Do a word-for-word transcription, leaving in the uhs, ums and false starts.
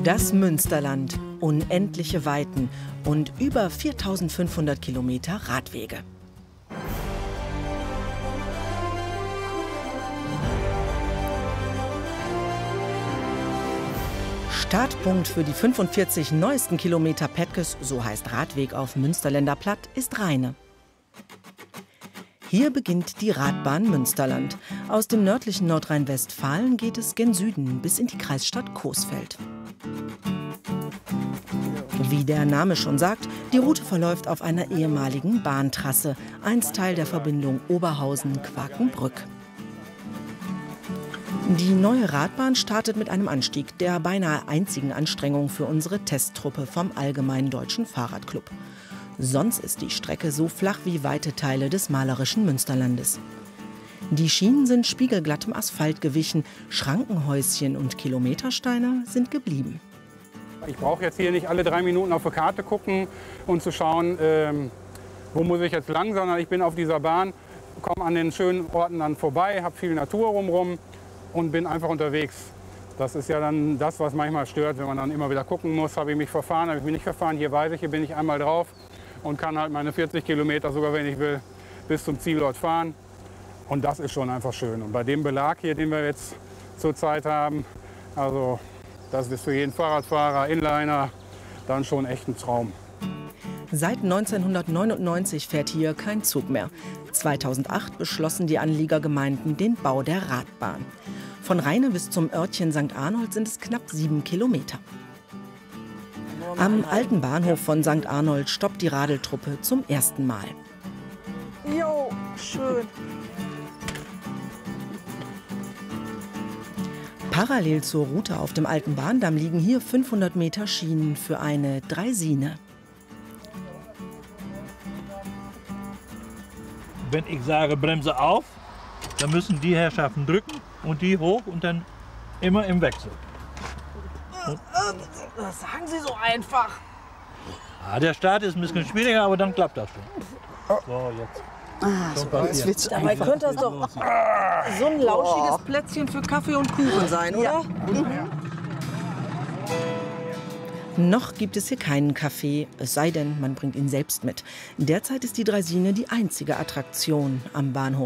Das Münsterland, unendliche Weiten und über viertausendfünfhundert Kilometer Radwege. Startpunkt für die fünfundvierzig neuesten Kilometer Petkes, so heißt Radweg auf Münsterländer Platt, ist Rheine. Hier beginnt die Radbahn Münsterland. Aus dem nördlichen Nordrhein-Westfalen geht es gen Süden bis in die Kreisstadt Coesfeld. Wie der Name schon sagt, die Route verläuft auf einer ehemaligen Bahntrasse, einst Teil der Verbindung Oberhausen-Quakenbrück. Die neue Radbahn startet mit einem Anstieg, der beinahe einzigen Anstrengung für unsere Testtruppe vom Allgemeinen Deutschen Fahrradclub. Sonst ist die Strecke so flach wie weite Teile des malerischen Münsterlandes. Die Schienen sind spiegelglattem Asphalt gewichen, Schrankenhäuschen und Kilometersteine sind geblieben. Ich brauche jetzt hier nicht alle drei Minuten auf die Karte gucken und zu schauen, ähm, wo muss ich jetzt lang, sondern ich bin auf dieser Bahn, komme an den schönen Orten dann vorbei, habe viel Natur rumrum und bin einfach unterwegs. Das ist ja dann das, was manchmal stört, wenn man dann immer wieder gucken muss, habe ich mich verfahren, habe ich mich nicht verfahren. Hier weiß ich, hier bin ich einmal drauf und kann halt meine vierzig Kilometer, sogar wenn ich will, bis zum Zielort fahren. Und das ist schon einfach schön. Und bei dem Belag hier, den wir jetzt zurzeit haben, also das ist für jeden Fahrradfahrer, Inliner, dann schon echt ein Traum. Seit neunzehnhundertneunundneunzig fährt hier kein Zug mehr. zweitausendacht beschlossen die Anliegergemeinden den Bau der Radbahn. Von Rheine bis zum Örtchen Sankt Arnold sind es knapp sieben Kilometer. Am alten Bahnhof von Sankt Arnold stoppt die Radeltruppe zum ersten Mal. Jo, schön. Parallel zur Route auf dem alten Bahndamm liegen hier fünfhundert Meter Schienen für eine Draisine. Wenn ich sage Bremse auf, dann müssen die Herrschaften drücken und die hoch und dann immer im Wechsel. Das sagen Sie so einfach. Ja, der Start ist ein bisschen schwieriger, aber dann klappt das schon. So, jetzt. Ah, dabei könnte das doch so ein lauschiges Plätzchen für Kaffee und Kuchen sein, oder? Ja. Noch gibt es hier keinen Kaffee, es sei denn, man bringt ihn selbst mit. Derzeit ist die Draisine die einzige Attraktion am Bahnhof.